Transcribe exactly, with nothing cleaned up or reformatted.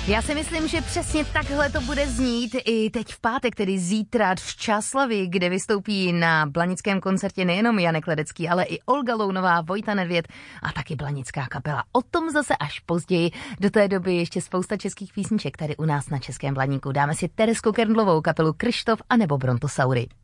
Já si myslím, že přesně takhle to bude znít i teď v pátek, tedy zítra v Čáslavi, kde vystoupí na blanickém koncertě nejenom Janek Ledecký, ale i Olga Lounová, Vojta Nedvěd a taky blanická kapela. O tom zase až později. Do té doby ještě spousta českých písniček tady u nás na Českém Blaníku. Dáme si Teresku Kerndlovou, kapelu Kryštof a nebo Brontosaury.